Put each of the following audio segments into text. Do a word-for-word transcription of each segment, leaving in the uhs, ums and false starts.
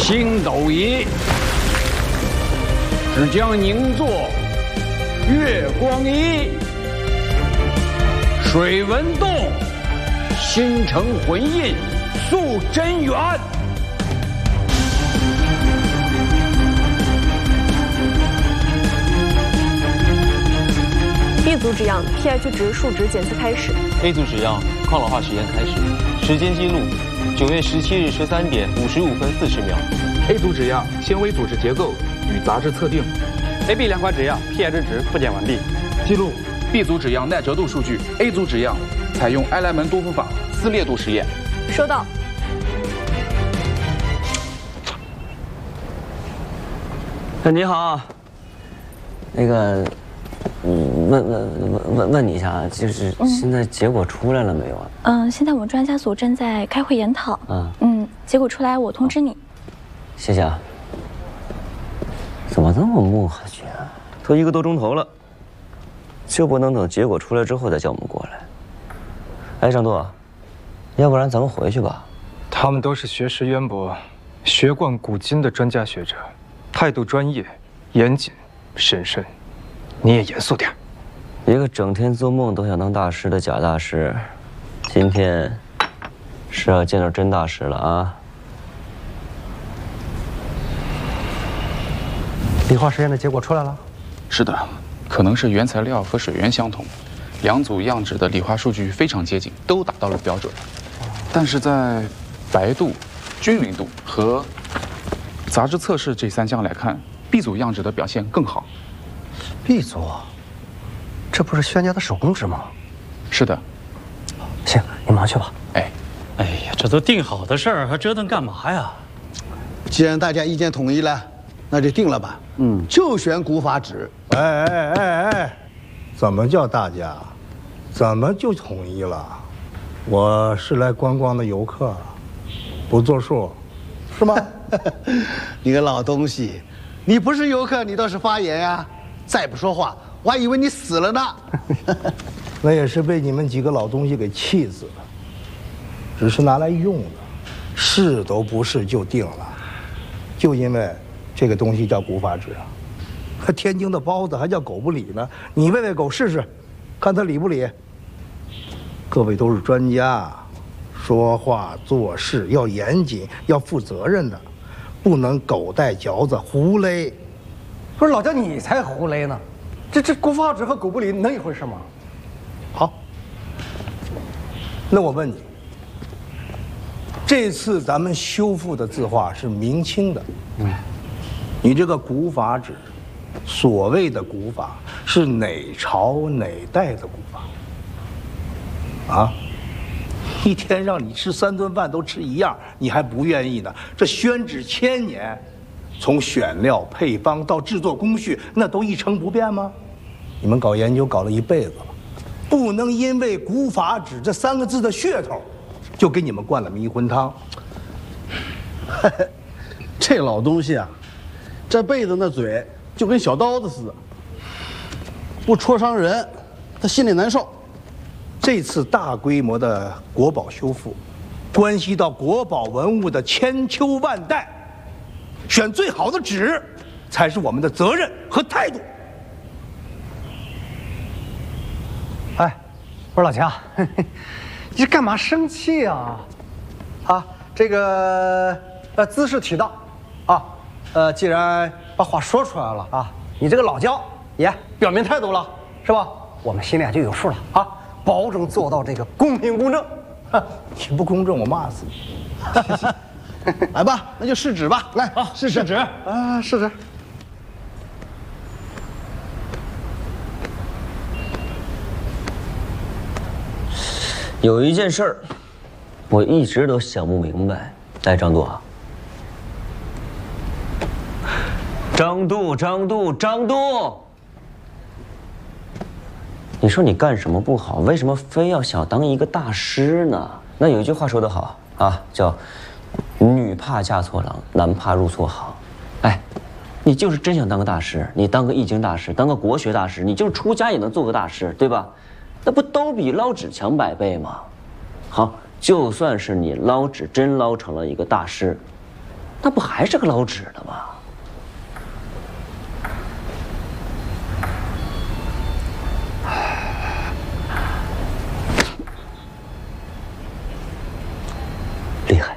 星斗仪，只将凝作月光仪；水纹动，星辰魂印，塑真元。 B 组纸样 pH 值、数值检测开始。 A 组纸样抗老化实验开始，时间记录：九月十七日十三点五十五分四十秒。 A 组纸样纤维组织结构与杂质测定。 A、B 两款纸样 pH 值复检完毕。 记录 B 组纸样耐折度数据 ，A 组纸样采用埃莱门多夫法撕裂度实验。 收到。 哎，你好，那个。嗯，问问问问问你一下啊，就是现在结果出来了没有啊？ 嗯，现在我们专家组正在开会研讨。 嗯嗯，结果出来我通知你。 谢谢啊。怎么这么磨下去啊？都一个多钟头了，就不能等结果出来之后再叫我们过来？哎，张舵，要不然咱们回去吧。 他们都是学识渊博、学贯古今的专家学者，态度专业、严谨、审慎。你也严肃点。 一个整天做梦都想当大师的假大师，今天是要见到真大师了啊！ 理化实验的结果出来了。 是的，可能是原材料和水源相同，两组样纸的理化数据非常接近，都达到了标准。但是在白度、均匀度和杂质测试这三项来看 ，B 组样纸的表现更好。 B 组，这不是轩家的手工纸吗？ 是的。 行，你忙去吧。 哎， 哎呀，这都定好的事儿，还折腾干嘛呀？ 既然大家意见统一了，那就定了吧。嗯，就选古法纸。 哎哎哎哎，怎么叫大家？怎么就统一了？我是来观光的游客，不作数，是吗？ 你个老东西，你不是游客，你倒是发言呀！再不说话，我还以为你死了呢。 那也是被你们几个老东西给气死了。只是拿来用的，试都不试就定了，就因为这个东西叫古法纸啊。天津的包子还叫狗不理呢，你喂喂狗试试，看它理不理。各位都是专家，说话做事要严谨，要负责任的，不能狗带嚼子胡勒。 不是老姜，你才胡勒呢！这这古法纸和狗不理能一回事吗？ 好，那我问你，这次咱们修复的字画是明清的，嗯，你这个古法纸，所谓的古法是哪朝哪代的古法？啊？一天让你吃三顿饭都吃一样，你还不愿意呢？这宣纸千年。从选料、配方到制作工序，那都一成不变吗？你们搞研究搞了一辈子了，不能因为古法纸这三个字的噱头，就给你们灌了迷魂汤。 这老东西啊，这辈子那嘴就跟小刀子似的，不戳伤人，他心里难受。 这次大规模的国宝修复，关系到国宝文物的千秋万代。选最好的纸，才是我们的责任和态度。 哎，我说老姜，你这干嘛生气啊？啊，这个呃姿势体大，啊，呃，既然把话说出来了啊，你这个老姜也表明态度了，是吧？我们心里就有数了啊，保证做到这个公平公正。 你不公正，我骂死你！ 来吧，那就试纸吧。来， 啊，试试纸啊，试纸。 有一件事儿，我一直都想不明白。来，张舵，张舵，张舵，张舵，你说你干什么不好？为什么非要想当一个大师呢？那有一句话说得好啊，叫女怕嫁错郎，男怕入错行。哎，你就是真想当个大师，你当个易经大师，当个国学大师，你就是出家也能做个大师，对吧？那不都比捞纸强百倍吗？好，就算是你捞纸真捞成了一个大师， 那不还是个捞纸的吗？厉害！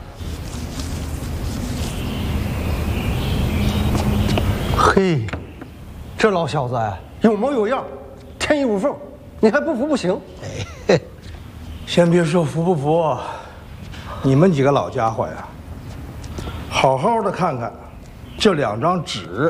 嘿，这老小子哎，有模有样，天衣无缝，你还不服不行。 哎，先别说服不服，你们几个老家伙呀，好好的看看这两张纸。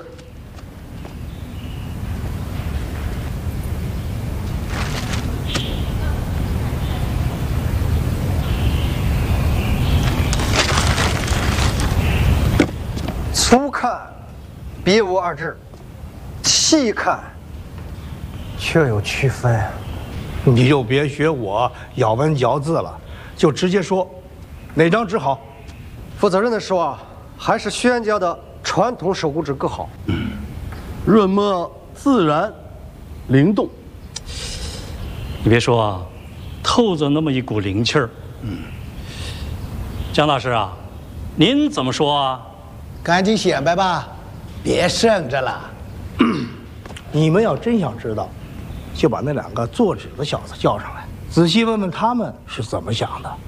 粗看别无二致，细看却有区分。 你就别学我咬文嚼字了，就直接说哪张纸好。 负责任的说啊，还是薛家的传统手工纸更好。 嗯，润墨自然灵动。 你别说啊，透着那么一股灵气儿。嗯，江大师啊，您怎么说啊？ 赶紧显摆吧，别剩着了。你们要真想知道，就把那两个做纸的小子叫上来，仔细问问他们是怎么想的。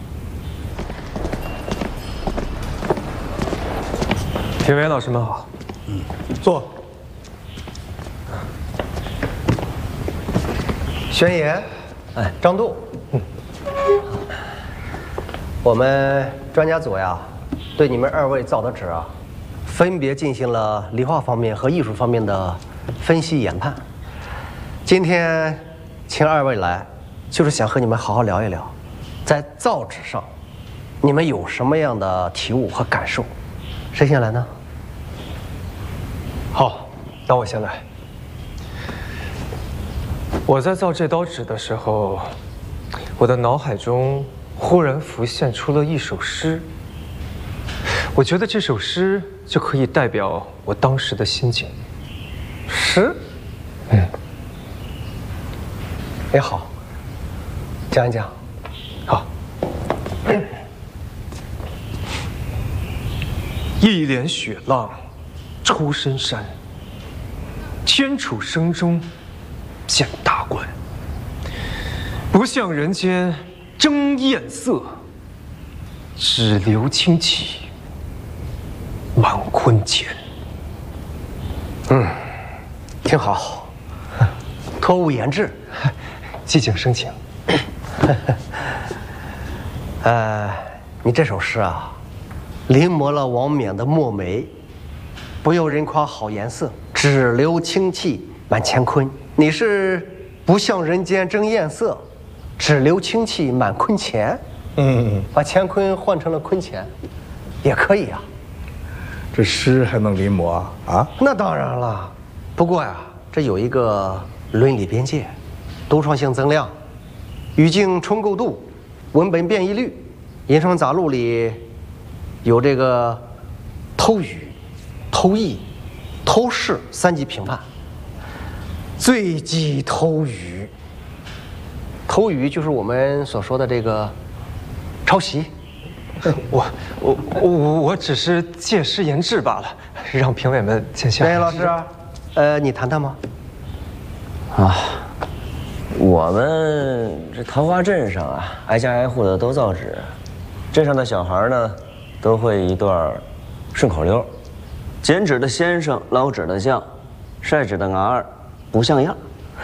评委老师们好。 嗯，坐。 宣言， 哎， 张度，嗯，我们专家组呀，对你们二位造的纸啊，分别进行了理化方面和艺术方面的分析研判。今天请二位来，就是想和你们好好聊一聊，在造纸上，你们有什么样的体悟和感受？谁先来呢？ 好，那我先来。我在造这刀纸的时候，我的脑海中忽然浮现出了一首诗。我觉得这首诗就可以代表我当时的心境。 诗？ 嗯。 也好，讲一讲。 好。一帘雪浪出深山，天楚声中见大观。不向人间争艳色，只留清气满坤前。 嗯，挺好，托物言志， 寂静生情。 呃，你这首诗啊，临摹了王冕的《墨梅》，不由人夸好颜色，只留清气满乾坤。你是不向人间争艳色，只留清气满坤乾。嗯，把乾坤换成了坤乾，也可以啊。 这诗还能临摹啊？啊？ 那当然了，不过呀，这有一个伦理边界，独创性增量，语境重构度，文本变异率。《银川杂录》里有这个偷语、偷译、偷视三级评判，最忌偷语。偷语就是我们所说的这个抄袭。 我我我我只是借诗言志罢了，让评委们见笑。 对，老师，呃，你谈谈吗？ 啊，我们这桃花镇上啊，挨家挨户的都造纸，镇上的小孩呢，都会一段顺口溜：剪纸的先生，捞纸的匠，晒纸的伢儿不像样。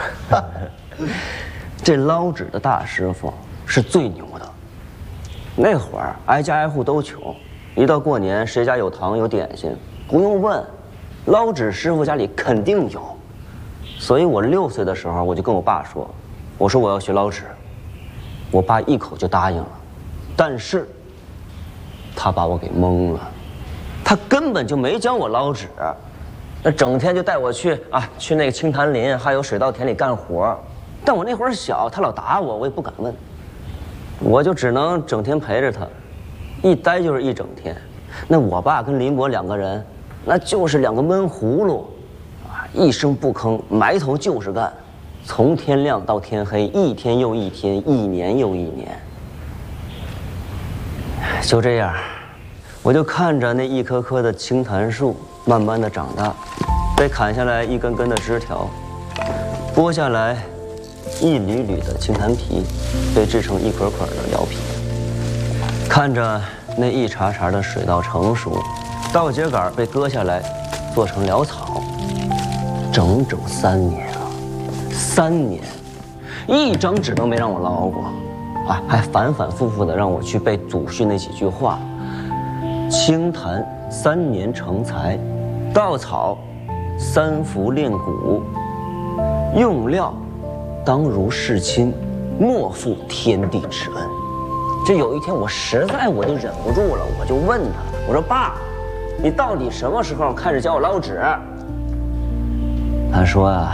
这捞纸的大师傅是最牛的。那会儿挨家挨户都穷，一到过年谁家有糖有点心，不用问，捞纸师傅家里肯定有。所以我六岁的时候，我就跟我爸说，我说我要学捞纸，我爸一口就答应了。但是，他把我给蒙了，他根本就没教我捞纸，那整天就带我去啊，去那个青潭林还有水稻田里干活。但我那会儿小，他老打我，我也不敢问。我就只能整天陪着他，一待就是一整天。那我爸跟林伯两个人，那就是两个闷葫芦，啊，一声不吭，埋头就是干，从天亮到天黑，一天又一天，一年又一年。就这样， 我就看着那一棵棵的青檀树慢慢的长大，被砍下来一根根的枝条，剥下来一缕缕的青檀皮，被制成一块块的蓼皮。看着那一茬茬的水稻成熟，稻秸秆被割下来做成潦草，整整三年啊，三年，一张纸都没让我捞过，啊，还反反复复的让我去背祖训那几句话。青檀三年成材，稻草三伏炼谷，用料当如世亲，莫负天地之恩。这有一天我实在我就忍不住了，我就问他，我说爸，你到底什么时候开始教我捞纸？他说啊，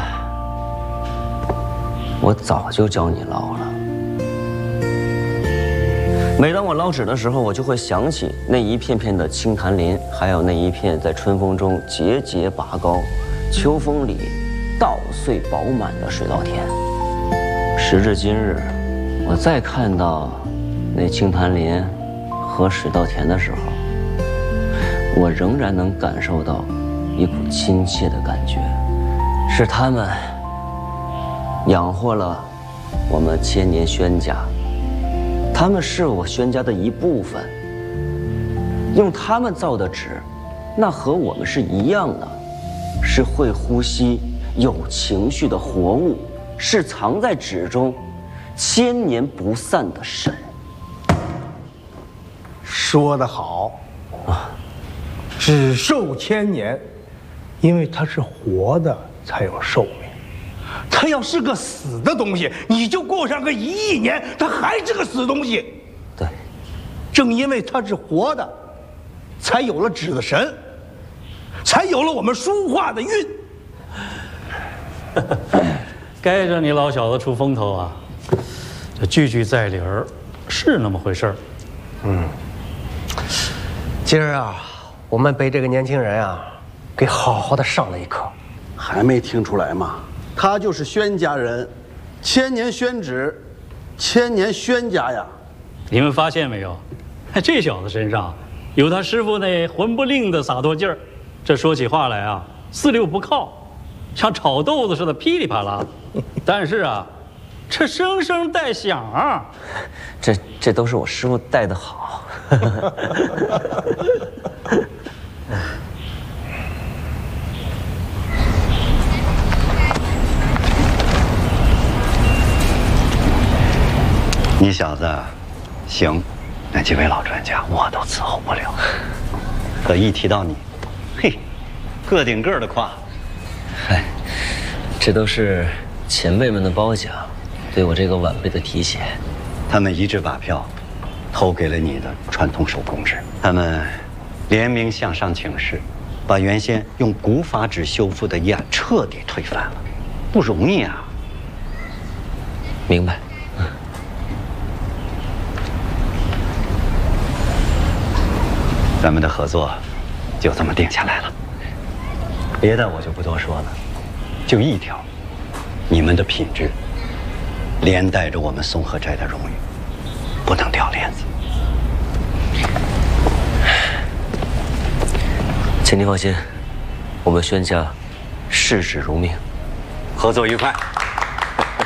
我早就教你捞了。每当我捞纸的时候，我就会想起那一片片的青檀林，还有那一片在春风中节节拔高，秋风里稻穗饱满的水稻田。时至今日，我再看到那青檀林和水稻田的时候，我仍然能感受到一股亲切的感觉，是他们养活了我们千年宣家。他们是我宣家的一部分，用他们造的纸，那和我们是一样的，是会呼吸、有情绪的活物，是藏在纸中、千年不散的神。 说得好啊！纸寿千年，因为它是活的才有寿命。它要是个死的东西，你就过上个一亿年，它还是个死东西。 对， 正因为它是活的，才有了纸的神，才有了我们书画的韵。 该让你老小子出风头啊！这句句在理儿，是那么回事儿。 嗯，今儿啊，我们被这个年轻人啊，给好好的上了一课。 还没听出来吗？他就是宣家人，千年宣纸，千年宣家呀。 你们发现没有？这小子身上有他师傅那混不吝的洒脱劲儿，这说起话来啊，四六不靠，像炒豆子似的噼里啪啦。但是啊，这声声带响啊， 这这都是我师傅带的好。 你小子，行，那几位老专家我都伺候不了，可一提到你，嘿，个顶个的夸。 嗨，这都是前辈们的褒奖，对我这个晚辈的提携。 他们一致把票投给了你的传统手工纸，他们联名向上请示，把原先用古法纸修复的议案彻底推翻了，不容易啊。 明白。 咱们的合作就这么定下来了，别的我就不多说了，就一条，你们的品质连带着我们松河斋的荣誉，不能掉链子。 请您放心，我们宣家视纸如命， 合作愉快。